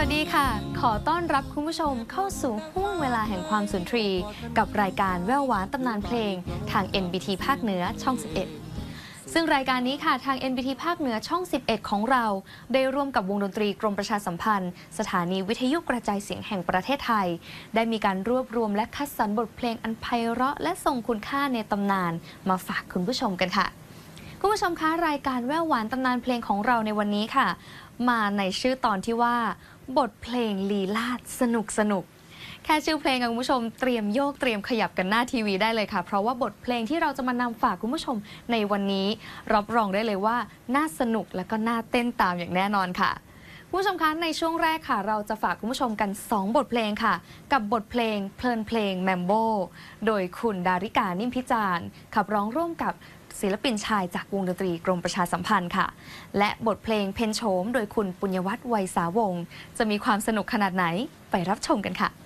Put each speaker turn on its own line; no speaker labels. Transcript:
วัสดีค่ะขอต้อนรับคุณผู้ชมเข้าสู่ห้วงเวลาแห่งความสุนทรีกับรายการแว่วหวานตำนานเพลงทาง NBT ภาคเหนือช่อง 11 ซึ่งรายการนี้ค่ะทาง NBT ภาคเหนือช่อง 11 ของเราได้ร่วมกับวงดนตรีกรมประชาสัมพันธ์สถานีวิทยุกระจายเสียงแห่งประเทศไทยได้มีการรวบรวมและคัดสรรบทเพลงอันไพเราะและทรงคุณค่าในตำนานมาฝากคุณผู้ชมกันค่ะคุณผู้ชมคะรายการแว่วหวานตำนานเพลงของเราในวันนี้ค่ะมาในชื่อตอนที่ว่าบทเพลงลีลาศสนุกแค่ชื่อเพลงคุณผู้ชมเตรียมโยกเตรียมขยับกันหน้าทีวีได้เลยค่ะเพราะว่าบทเพลงที่เราจะมานำฝากคุณผู้ชมในวันนี้รับรองได้เลยว่าน่าสนุกและก็น่าเต้นตามอย่างแน่นอนค่ะคุณผู้ชมคะในช่วงแรกค่ะเราจะฝากคุณผู้ชมกัน2บทเพลงค่ะกับบทเพลงเพลินเพลงแมมโบโดยคุณดาริกานิ่มพิจารณ์ขับร้องร่วมกับศิลปินชายจากวงดนตรีกรมประชาสัมพันธ์ค่ะและบทเพลงเพนโฉมโดยคุณปุญญวัฒน์ไวยสาวงศ์จะมีความสนุกขนาดไหนไปรับชมกันค่ะ